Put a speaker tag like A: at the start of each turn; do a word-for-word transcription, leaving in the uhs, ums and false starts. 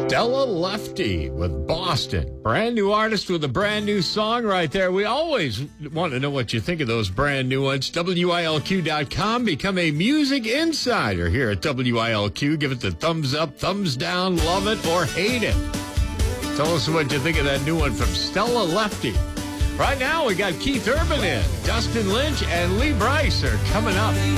A: Stella Lefty with Boston. Brand new artist with a brand new song right there. We always want to know what you think of those brand new ones. W I L Q dot com. Become a music insider here at W I L Q. Give it the thumbs up, thumbs down, love it, or hate it. Tell us what you think of that new one from Stella Lefty. Right now, we got Keith Urban in. Dustin Lynch and Lee Brice are coming up.